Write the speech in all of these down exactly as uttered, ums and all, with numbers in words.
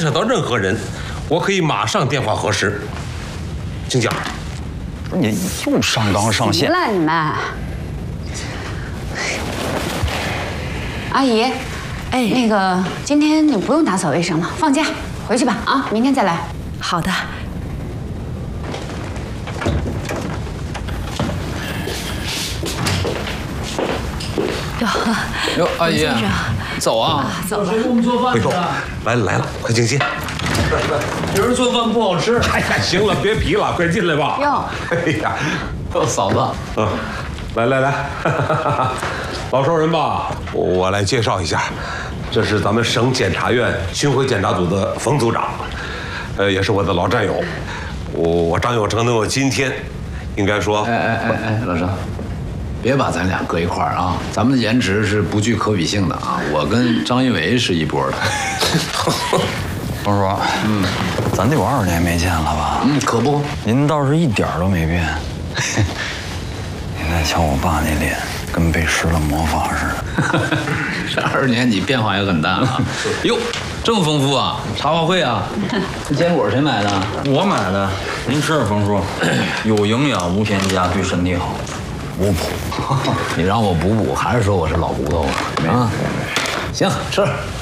扯到任何人，我可以马上电话核实。请讲。 不是你又上纲上线。 行了，你们。阿姨，哎，那个今天你不用打扫卫生了，放假回去吧啊，明天再来。 好的。哟， 哟，阿姨，走啊！ 走了。 谁给我们做饭回头的？ 来了来了，快请进。 有人做饭不好吃。 哎呀，行了，别皮了，快进来吧。 哟， 哎呀， 嫂子， 嗯，来来来，老熟人吧，我来介绍一下，这是咱们省检察院巡回检查组的冯组长，呃，也是我的老战友。我我张有成能有今天，应该说， 哎哎哎哎，老张，别把咱俩搁一块儿啊！咱们的颜值是不具可比性的啊！我跟张一伟是一波的。 冯叔，嗯，咱得有二十年没见了吧？ 嗯，可不。 您倒是一点都没变。您再瞧我爸那脸，跟被施了魔法似的。 这二十年你变化也很大啊！哟，这么丰富啊！茶话会啊！这坚果谁买的？ 我买的。您吃点，冯叔，有营养无添加，对身体好。补补。 你让我补补，还是说我是老骨头啊？啊，行，吃。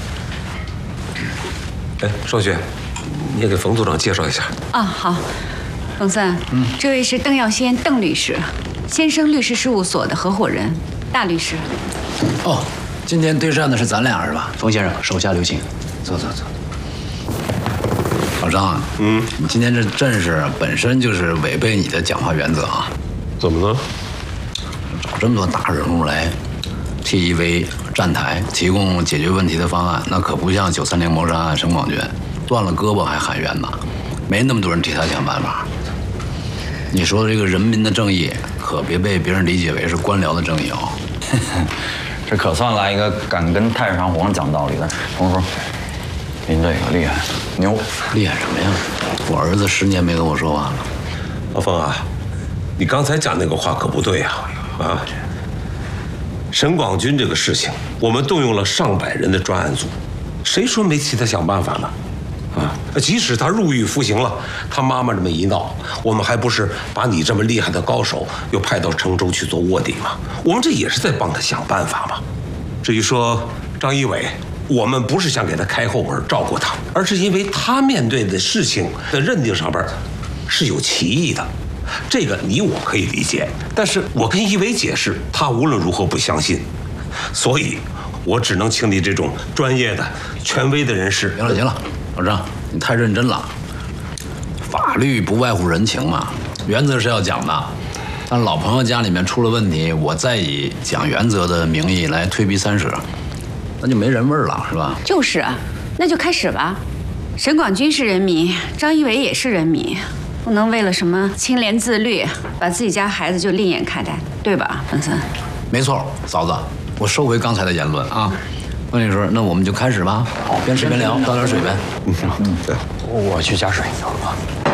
哎，少雪，你也给冯组长介绍一下。 啊，好，冯森，嗯，这位是邓耀先邓律师，先生律师事务所的合伙人，大律师。 哦，今天对战的是咱俩是吧？冯先生，手下留情。走走走。老张，嗯，你今天这阵势本身就是违背你的讲话原则啊。 怎么了？ 找这么多大人物来替一位站台，提供解决问题的方案，那可不像九三零谋杀案沈广军，断了胳膊还喊冤呐，没那么多人替他想办法。你说的这个人民的正义，可别被别人理解为是官僚的正义哦。 这可算来一个敢跟太上皇讲道理的冯叔，您这个厉害，牛！ 厉害什么呀？我儿子十年没跟我说话了。 老冯啊，你刚才讲那个话可不对呀！啊，沈广军这个事情，我们动用了上百人的专案组，谁说没替他想办法呢？啊，即使他入狱服刑了，他妈妈这么一闹，我们还不是把你这么厉害的高手又派到成州去做卧底吗？我们这也是在帮他想办法嘛。至于说张一伟，我们不是想给他开后门照顾他，而是因为他面对的事情的认定上边是有歧义的。这个你我可以理解，但是我跟一伟解释，他无论如何不相信，所以我只能请你这种专业的、权威的人士。 行了行了，老张，你太认真了。法律不外乎人情嘛，原则是要讲的。但老朋友家里面出了问题，我再以讲原则的名义来推逼三舍，那就没人味儿了，是吧？ 就是啊，那就开始吧。沈广军是人民，张一伟也是人民。不能为了什么清廉自律，把自己家孩子就另眼看待，对吧，冯森？ 没错，嫂子，我收回刚才的言论啊。温律师，那我们就开始吧。好，边吃边聊，倒点水呗。 嗯，对，我去加水。